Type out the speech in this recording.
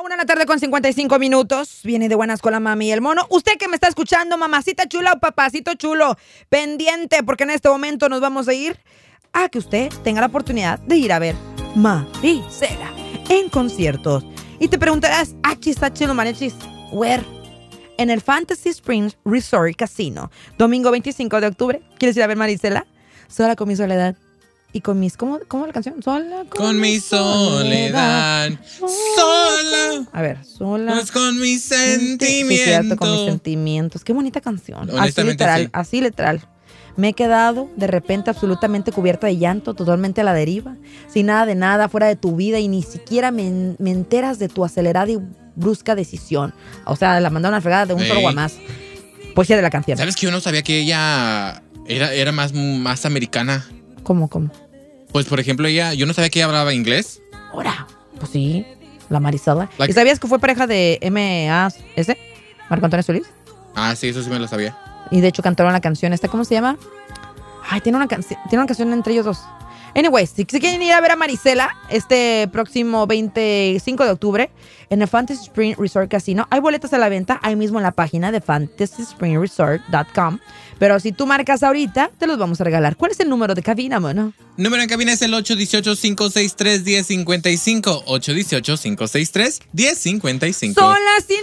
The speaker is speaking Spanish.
1:55 Viene de buenas con la mami y el mono. Usted que me está escuchando, mamacita chula o papacito chulo, pendiente, porque en este momento nos vamos a ir a que usted tenga la oportunidad de ir a ver Marisela en conciertos. Y te preguntarás, aquí está Chilo Mariachis, where? En el Fantasy Springs Resort Casino, domingo 25 de octubre. ¿Quieres ir a ver Marisela? Sola con mi soledad. Y con mis... ¿Cómo la canción? Sola con mi soledad. Sola. A ver, sola. Pues con mis sentimientos. Sí, cierto, con mis sentimientos. Qué bonita canción. Honestamente, así literal. Me he quedado de repente absolutamente cubierta de llanto, totalmente a la deriva, sin nada de nada, fuera de tu vida y ni siquiera me enteras de tu acelerada y brusca decisión. O sea, la mandaron a fregada de un solo guamás. Poesía de la canción. ¿Sabes que yo no sabía que ella era más americana? ¿Cómo? Pues, por ejemplo, yo no sabía que ella hablaba inglés. Ahora, pues sí, la Marisela. ¿Y sabías que fue pareja de M.A.S., Marco Antonio Solís? Ah, sí, eso sí me lo sabía. Y de hecho cantaron la canción esta, ¿cómo se llama? Ay, tiene una canción entre ellos dos. Anyways, si quieren ir a ver a Marisela este próximo 25 de octubre en el Fantasy Spring Resort Casino, hay boletas a la venta ahí mismo en la página de fantasyspringresort.com. Pero si tú marcas ahorita, te los vamos a regalar. ¿Cuál es el número de cabina, mono? Número en cabina es el 818-563-1055. 818-563-1055. Son las